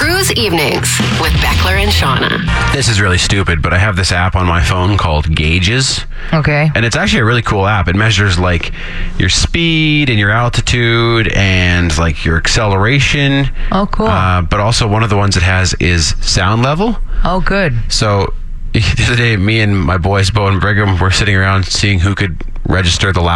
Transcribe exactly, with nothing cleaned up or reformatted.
Cruise Evenings with Beckler and Shauna. This is really stupid, but I have this app on my phone called Gauges. Okay. And it's actually a really cool app. It measures like your speed and your altitude and like your acceleration. Oh, cool. Uh, but also one of the ones it has is sound level. Oh, good. So the other day, me and my boys, Bo and Brigham, were sitting around seeing who could register the loudest